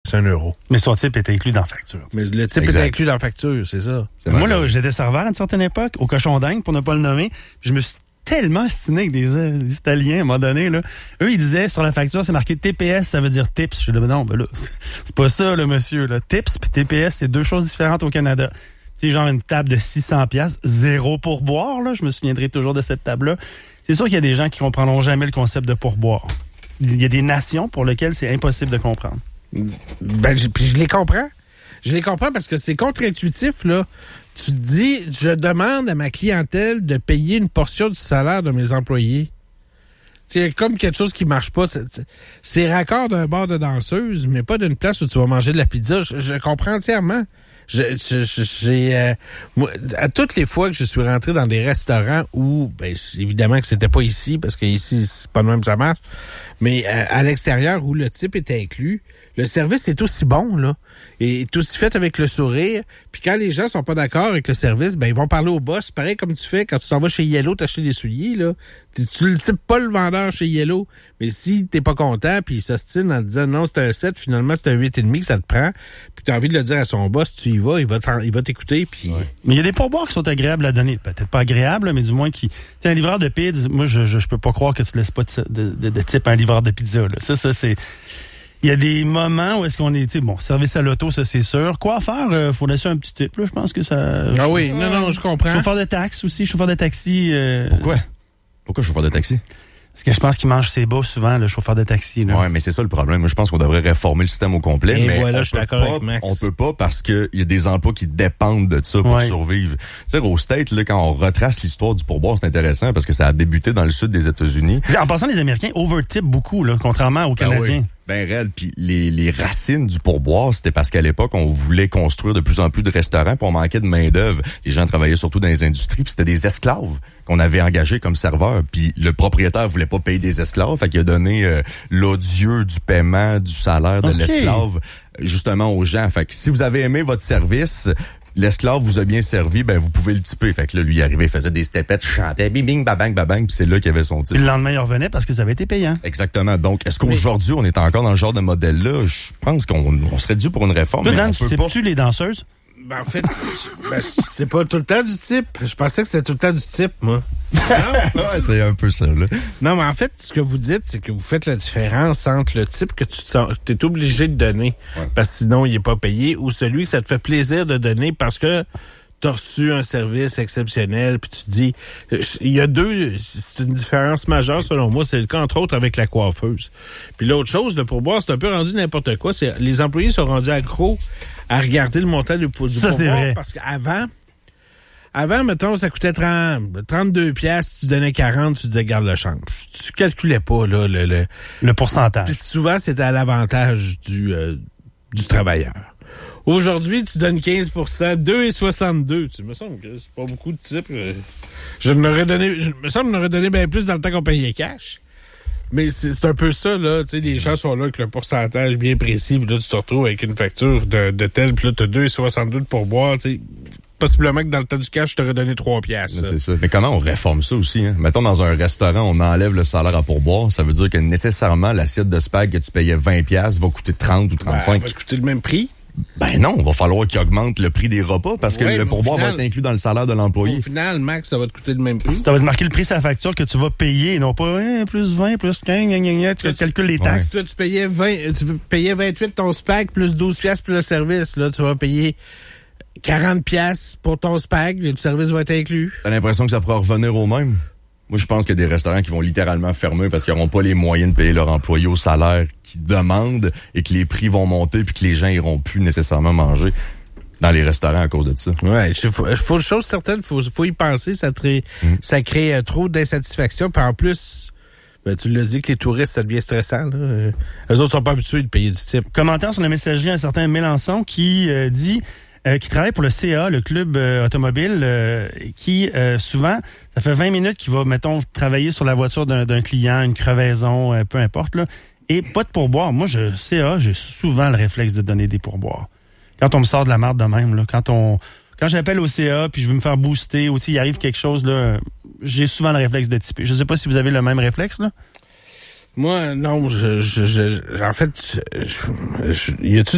c'est 1 euro. Mais son type est inclus dans la facture. Mais le type est inclus dans la facture, c'est ça. Moi, là, j'étais serveur à une certaine époque, au Cochon d'Inde, pour ne pas le nommer. Je me suis tellement stiné avec des Italiens, à un moment donné, là. Eux, ils disaient, sur la facture, c'est marqué TPS, ça veut dire tips. Je dis, non, ben là, c'est pas ça, là, monsieur, là. Tips puis TPS, c'est 2 choses différentes au Canada. Tu sais, genre une table de 600$, 0 pourboire, là. Je me souviendrai toujours de cette table-là. C'est sûr qu'il y a des gens qui comprendront jamais le concept de pourboire. Il y a des nations pour lesquelles c'est impossible de comprendre. Ben, puis je les comprends. Je les comprends parce que c'est contre-intuitif, là. Tu te dis, je demande à ma clientèle de payer une portion du salaire de mes employés. C'est comme quelque chose qui marche pas. C'est raccord d'un bar de danseuse, mais pas d'une place où tu vas manger de la pizza. Je comprends entièrement. Moi, à toutes les fois que je suis rentré dans des restaurants où, ben, évidemment que c'était pas ici, parce que ici, c'est pas de même que ça marche, mais à l'extérieur où le type est inclus, le service est aussi bon, là, et est aussi fait avec le sourire. Puis quand les gens sont pas d'accord avec le service, ben ils vont parler au boss, pareil comme tu fais quand tu t'en vas chez Yellow t'acheter des souliers, là. Tu le types pas le vendeur chez Yellow, mais si t'es pas content, puis il s'ostine en te disant non, c'est un 7, finalement c'est un 8,5 que ça te prend, puis t'as envie de le dire à son boss, tu y vas, il va t'écouter, puis... Ouais. Mais il y a des pourboires qui sont agréables à donner. Peut-être pas agréables, mais du moins qui... Tu sais, un livreur de pizza, moi, je peux pas croire que tu laisses pas de type à un livreur de pizza, là. Ça, c'est... Il y a des moments où est-ce qu'on est, tu sais, bon, service à l'auto, ça, c'est sûr. Quoi faire? Faut laisser un petit tip, là. Je pense que ça... Ah oui, non, je comprends. Chauffeur de taxi aussi, chauffeur de taxi. Pourquoi chauffeur de taxi? Parce que je pense qu'il mange ses bas souvent, le chauffeur de taxi, là. Ouais, mais c'est ça le problème. Moi, je pense qu'on devrait réformer le système au complet. Et mais voilà, je suis d'accord avec Max. On peut pas parce que il y a des emplois qui dépendent de ça pour survivre. Tu sais, au States, là, quand on retrace l'histoire du pourboire, c'est intéressant parce que ça a débuté dans le sud des États-Unis. En passant, les Américains overtipent beaucoup, là, contrairement aux Canadiens. Oui. Ben réel, puis les racines du pourboire, c'était parce qu'à l'époque, on voulait construire de plus en plus de restaurants, puis on manquait de main-d'œuvre. Les gens travaillaient surtout dans les industries, puis c'était des esclaves qu'on avait engagés comme serveurs. Puis le propriétaire voulait pas payer des esclaves, fait qu'il a donné l'odieux du paiement du salaire de l'esclave justement aux gens. Fait que si vous avez aimé votre service, l'esclave vous a bien servi, ben vous pouvez le typer. Fait que là, lui, il arrivait, il faisait des stepettes, chantait, bing, bing, babang, babang, puis c'est là qu'il avait son type. Le lendemain, il revenait parce que ça avait été payant. Exactement. Donc, est-ce qu'aujourd'hui, on est encore dans ce genre de modèle-là? Je pense qu'on serait dû pour une réforme. Là, Dan, tu sais-tu les danseuses? Ben, en fait, c'est pas tout le temps du type. Je pensais que c'était tout le temps du type, moi. Non, ouais, c'est un peu ça, là. Non, mais en fait, ce que vous dites, c'est que vous faites la différence entre le type que tu es obligé de donner, parce que sinon, il est pas payé, ou celui que ça te fait plaisir de donner parce que t'as reçu un service exceptionnel, puis tu te dis... Il y a c'est une différence majeure, selon moi. C'est le cas, entre autres, avec la coiffeuse. Puis l'autre chose, le pourboire, c'est un peu rendu n'importe quoi. Les employés sont rendus accros à regarder le montant du pourboire. Ça, c'est vrai. Parce qu'avant, mettons, ça coûtait 32 piastres, tu donnais 40, tu disais garde le change. Tu calculais pas, là, le pourcentage. Puis souvent, c'était à l'avantage du travailleur. Aujourd'hui, tu donnes 15%, 2,62. Tu me semble que c'est pas beaucoup de types. Je m'aurais donné bien plus dans le temps qu'on payait cash. Mais c'est un peu ça, là. Tu sais, les gens sont là avec le pourcentage bien précis, puis là, tu te retrouves avec une facture de tel, puis là, t'as 2,62 de pourboire, tu sais. Possiblement que dans le temps du cash, je t'aurais donné 3 piastres. C'est ça. Mais comment on réforme ça aussi, hein? Mettons, dans un restaurant, on enlève le salaire à pourboire. Ça veut dire que nécessairement, l'assiette de spag que tu payais 20 piastres va coûter 30 ou 35. Ben, va coûter le même prix. Ben non, il va falloir qu'il augmente le prix des repas parce que le pourboire va être inclus dans le salaire de l'employé. Au final, Max, ça va te coûter le même prix. Ça va te marquer le prix sur la facture que tu vas payer, non pas plus 20, plus 15, tu calcules les taxes. Toi, tu payais 28 ton spag plus 12 piastres plus le service. Là, tu vas payer 40 piastres pour ton spag, le service va être inclus. T'as l'impression que ça pourra revenir au même? Moi, je pense qu'il y a des restaurants qui vont littéralement fermer parce qu'ils n'auront pas les moyens de payer leurs employés au salaire qu'ils demandent et que les prix vont monter puis que les gens iront plus nécessairement manger dans les restaurants à cause de ça. Ouais, faut une chose certaine, faut y penser, ça crée trop d'insatisfaction. Puis en plus, ben, tu l'as dit que les touristes, ça devient stressant. Là. Eux autres sont pas habitués de payer du type. Commentaire sur la messagerie, un certain Mélenchon qui dit... qui travaille pour le CA, le club automobile, qui souvent, ça fait 20 minutes qu'il va, mettons, travailler sur la voiture d'un client, une crevaison, peu importe, là, et pas de pourboire. Moi, CA, j'ai souvent le réflexe de donner des pourboires. Quand on me sort de la marde de même, là, quand j'appelle au CA puis je veux me faire booster, ou il arrive quelque chose, là, j'ai souvent le réflexe de typer. Je sais pas si vous avez le même réflexe, là. Moi, non, en fait, y a-tu